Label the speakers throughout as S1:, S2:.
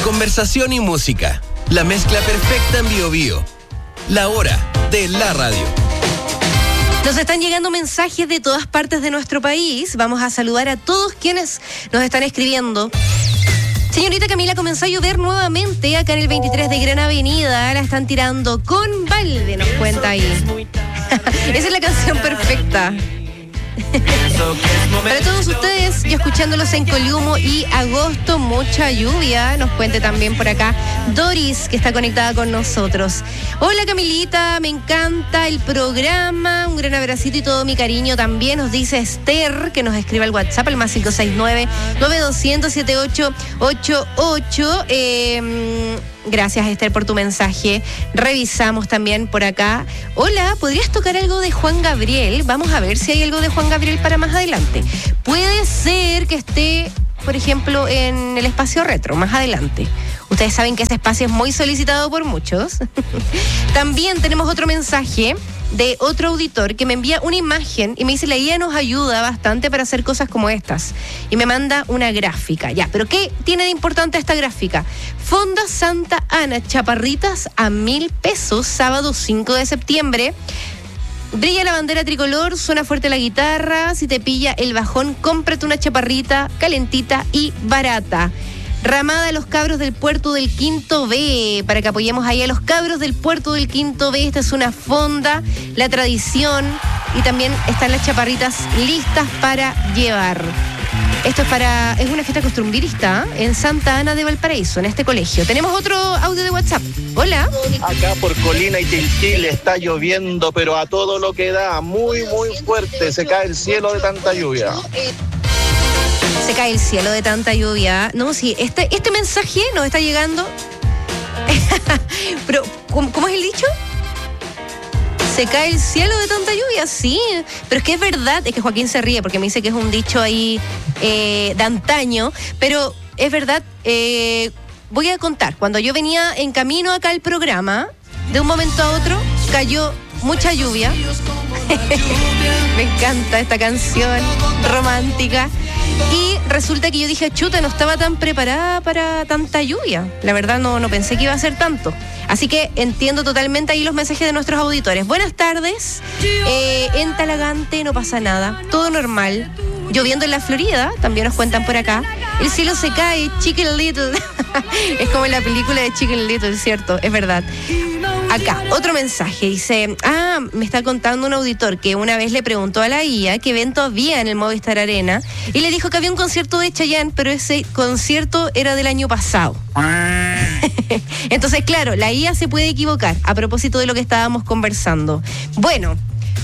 S1: Conversación y música. La mezcla perfecta en Bio Bio. La hora de la radio.
S2: Nos están llegando mensajes de todas partes de nuestro país. Vamos a saludar a todos quienes nos están escribiendo. Señorita Camila, comenzó a llover nuevamente acá en el 23 de Gran Avenida. La están tirando con balde, nos cuenta ahí. Esa es la canción perfecta. Para todos ustedes, yo escuchándolos en Coliumo y Agosto, mucha lluvia. Nos cuente también por acá Doris, que está conectada con nosotros. Hola Camilita, me encanta el programa. Un gran abracito y todo mi cariño también. Nos dice Esther, que nos escribe al WhatsApp, al más 569-9200-7888. Gracias, Esther, por tu mensaje. Revisamos también por acá. Hola, ¿podrías tocar algo de Juan Gabriel? Vamos a ver si hay algo de Juan Gabriel para más adelante. Puede ser que esté, por ejemplo, en el espacio retro, más adelante. Ustedes saben que ese espacio es muy solicitado por muchos. También tenemos otro mensaje de otro auditor que me envía una imagen y me dice: la IA nos ayuda bastante para hacer cosas como estas. Y me manda una gráfica. Ya, pero ¿qué tiene de importante esta gráfica? Fonda Santa Ana, chaparritas a 1,000 pesos, sábado 5 de septiembre. Brilla la bandera tricolor, suena fuerte la guitarra. Si te pilla el bajón, cómprate una chaparrita calentita y barata. Ramada a los cabros del puerto del Quinto B, para que apoyemos ahí a los cabros del puerto del Quinto B. Esta es una fonda, la tradición, y también están las chaparritas listas para llevar. Esto es una fiesta costumbrista en Santa Ana de Valparaíso, en este colegio. Tenemos otro audio de WhatsApp. Hola.
S3: Acá por Colina y Tiltil está lloviendo, pero a todo lo que da, muy fuerte. Se cae el cielo de tanta lluvia.
S2: Se cae el cielo de tanta lluvia. No, sí, este mensaje nos está llegando. Pero, ¿cómo es el dicho? Se cae el cielo de tanta lluvia, sí. Pero es que es verdad, es que Joaquín se ríe porque me dice que es un dicho ahí de antaño. Pero es verdad, voy a contar. Cuando yo venía en camino acá al programa, de un momento a otro cayó mucha lluvia. Me encanta esta canción romántica. Y resulta que yo dije, chuta, no estaba tan preparada para tanta lluvia. La verdad no pensé que iba a ser tanto. Así que entiendo totalmente ahí los mensajes de nuestros auditores. Buenas tardes. En Talagante no pasa nada, todo normal. Lloviendo en la Florida, también nos cuentan por acá. El cielo se cae, Chicken Little. Es como en la película de Chicken Little, ¿cierto? Es verdad. Acá, otro mensaje, dice, me está contando un auditor que una vez le preguntó a la IA qué evento había en el Movistar Arena y le dijo que había un concierto de Chayanne, pero ese concierto era del año pasado. Entonces, claro, la IA se puede equivocar a propósito de lo que estábamos conversando. Bueno,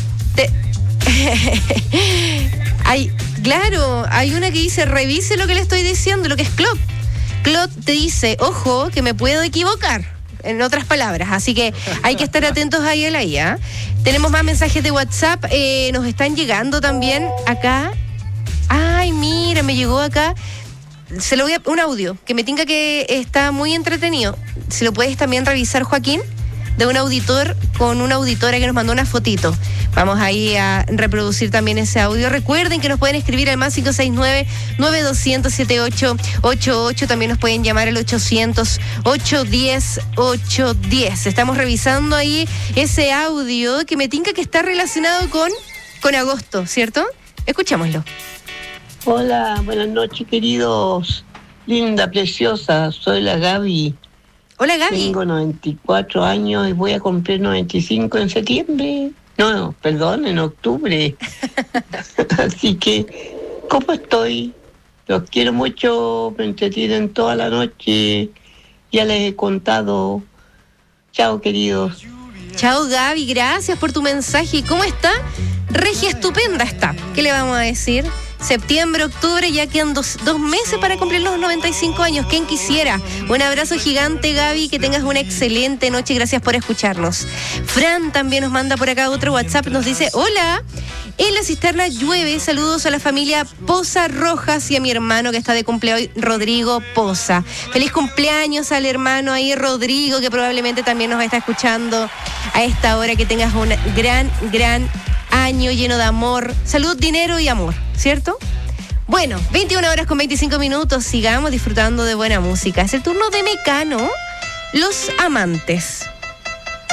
S2: hay una que dice, revise lo que le estoy diciendo, lo que es Claude. Claude te dice, ojo, que me puedo equivocar. En otras palabras, así que hay que estar atentos ahí a la IA. Tenemos más mensajes de WhatsApp, nos están llegando también acá. Ay, mira, me llegó acá. Un audio que me tinca que está muy entretenido. Si lo puedes también revisar, Joaquín, de un auditor con una auditora que nos mandó una fotito. Vamos ahí a reproducir también ese audio. Recuerden que nos pueden escribir al más 569-9200-7888. También nos pueden llamar al 800-810-810. Estamos revisando ahí ese audio que me tinca que está relacionado con agosto, ¿cierto? Escuchémoslo.
S4: Hola, buenas noches, queridos. Linda, preciosa, soy la Gaby.
S2: Hola, Gaby.
S4: Tengo 94 años y voy a cumplir 95 en septiembre. No, perdón, en octubre. Así que, ¿cómo estoy? Los quiero mucho, me entretienen toda la noche. Ya les he contado. Chao, queridos.
S2: Chao, Gaby, gracias por tu mensaje. ¿Cómo está? Regia estupenda está. ¿Qué le vamos a decir? Septiembre, octubre, ya quedan dos meses para cumplir los 95 años. ¿Quién quisiera? Un abrazo gigante, Gaby, que tengas una excelente noche. Gracias por escucharnos. Fran también nos manda por acá otro WhatsApp. Nos dice, hola, en la cisterna llueve. Saludos a la familia Poza Rojas y a mi hermano que está de cumpleaños hoy, Rodrigo Poza. Feliz cumpleaños al hermano ahí, Rodrigo, que probablemente también nos está escuchando a esta hora. Que tengas un gran año lleno de amor, salud, dinero y amor, ¿cierto? Bueno, 21 horas con 25 minutos, sigamos disfrutando de buena música. Es el turno de Mecano, Los Amantes.